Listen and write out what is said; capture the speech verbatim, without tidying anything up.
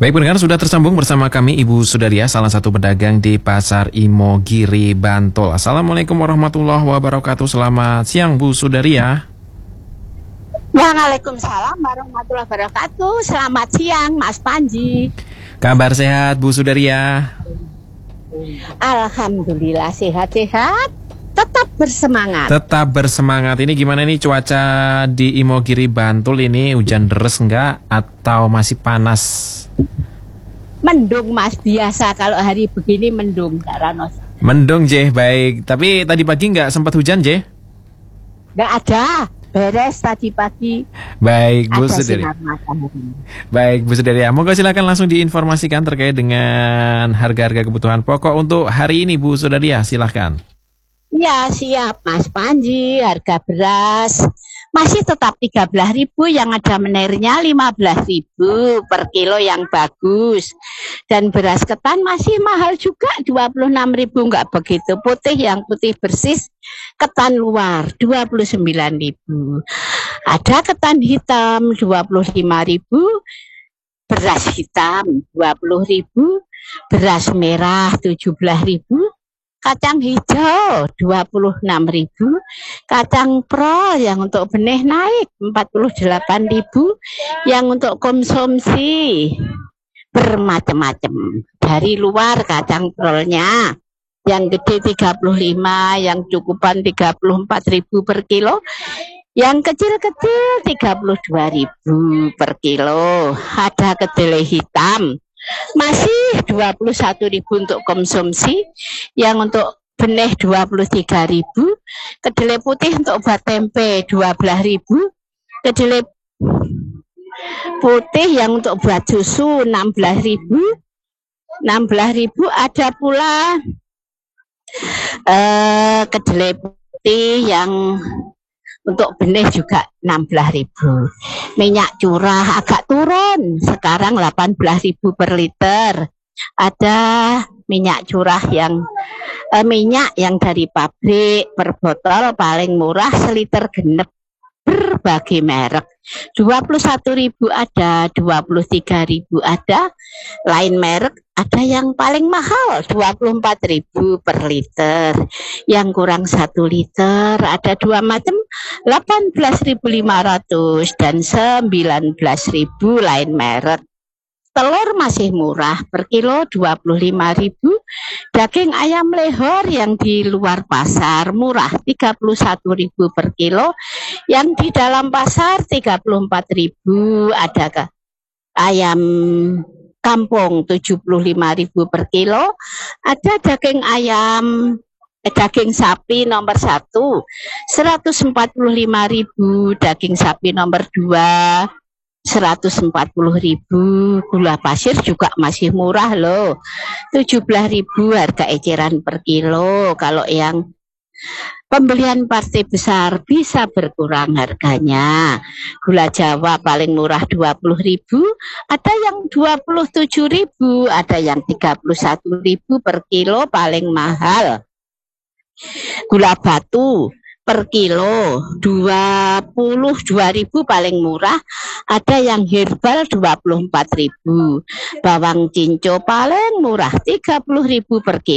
Baik pendengar, sudah tersambung bersama kami Ibu Sudaria, salah satu pedagang di Pasar Imogiri, Bantul. Assalamualaikum warahmatullahi wabarakatuh. Selamat siang Bu Sudaria. Waalaikumsalam warahmatullahi wabarakatuh. Selamat siang Mas Panji. Kabar sehat Bu Sudaria? Alhamdulillah sehat-sehat. Tetap bersemangat. Tetap bersemangat. Ini gimana nih cuaca di Imogiri, Bantul ini? Hujan deres enggak atau masih panas? Mendung Mas, biasa kalau hari begini mendung Kak Ranos. Mendung Jeh, baik. Tapi tadi pagi enggak sempat hujan Jeh? Nggak ada, beres tadi pagi. Baik Bu Ada Sudaria. sinar matahari. Baik Bu Sudaria, monggo silakan langsung diinformasikan terkait dengan harga-harga kebutuhan pokok untuk hari ini Bu Sudaria, silahkan. Ya siap Mas Panji. Harga beras masih tetap tiga belas ribu, yang ada menernya lima belas ribu per kilo yang bagus. Dan beras ketan masih mahal juga dua puluh enam ribu, nggak begitu putih, yang putih bersih ketan luar dua puluh sembilan ribu. Ada ketan hitam dua puluh lima ribu, beras hitam dua puluh ribu, beras merah tujuh belas ribu, kacang hijau dua puluh enam ribu, kacang prol yang untuk benih naik empat puluh delapan ribu, yang untuk konsumsi bermacam-macam. Dari luar kacang prolnya yang gede tiga puluh lima, yang cukupan tiga puluh empat ribu per kilo, yang kecil-kecil tiga puluh dua ribu per kilo. Ada kedelai hitam masih dua puluh satu ribu untuk konsumsi, yang untuk benih dua puluh tiga ribu, kedelai putih untuk buat tempe dua belas ribu, kedelai putih yang untuk buat susu enam belas ribu, enam belas ribu. Ada pula eh, kedelai putih yang untuk benih juga enam belas ribu. Minyak curah agak turun, sekarang delapan belas ribu per liter. Ada minyak curah yang eh, minyak yang dari pabrik per botol paling murah seliter genep, berbagai merek dua puluh satu ribu ada, dua puluh tiga ribu ada, lain merek ada yang paling mahal dua puluh empat ribu per liter. Yang kurang satu liter ada dua macam, delapan belas ribu lima ratus dan sembilan belas ribu lain merek. Telur masih murah per kilo dua puluh lima ribu. Daging ayam lehor yang di luar pasar murah tiga puluh satu ribu per kilo, yang di dalam pasar tiga puluh empat ribu. Ada ke ayam kampung tujuh puluh lima ribu per kilo. Ada daging ayam eh, daging sapi nomor satu seratus empat puluh lima ribu, daging sapi nomor dua seratus empat puluh ribu. Gula pasir juga masih murah loh, tujuh belas ribu harga eceran per kilo. Kalau yang pembelian partai besar bisa berkurang harganya. Gula Jawa paling murah dua puluh ribu, ada yang dua puluh tujuh ribu, ada yang tiga puluh satu ribu per kilo paling mahal. Gula batu per kilo dua puluh dua ribu paling murah, ada yang herbal dua puluh empat ribu. Bawang cinco paling murah tiga puluh ribu per kilo.